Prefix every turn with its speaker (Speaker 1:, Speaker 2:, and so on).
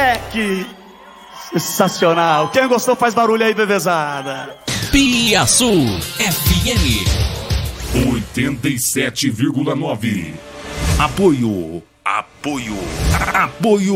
Speaker 1: moleque! Sensacional! Quem gostou faz barulho aí, bebezada!
Speaker 2: Piaçu FM
Speaker 3: 87,9. Apoio.